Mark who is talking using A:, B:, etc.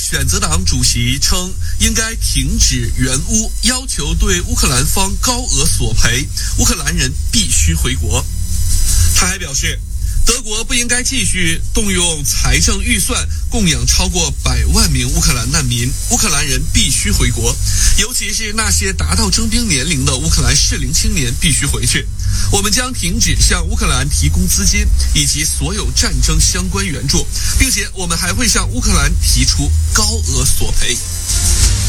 A: 选择党主席称，应该停止援乌，要求对乌克兰方高额索赔，乌克兰人必须回国。他还表示，德国不应该继续动用财政预算供养超过100万名乌克兰难民，乌克兰人必须回国，尤其是那些达到征兵年龄的乌克兰适龄青年必须回去。我们将停止向乌克兰提供资金以及所有战争相关援助，并且我们还会向乌克兰提出高额索赔。